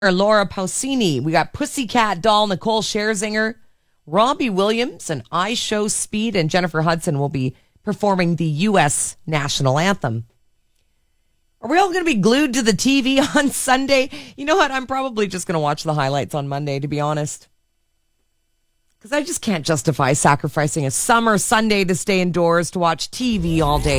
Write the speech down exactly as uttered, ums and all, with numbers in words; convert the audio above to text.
Laura Pausini. We got Pussycat Doll, Nicole Scherzinger, Robbie Williams, and I Show Speed, and Jennifer Hudson will be performing the U S national anthem. Are we all going to be glued to the T V on Sunday? You know what? I'm probably just going to watch the highlights on Monday, to be honest. Because I just can't justify sacrificing a summer Sunday to stay indoors to watch T V all day.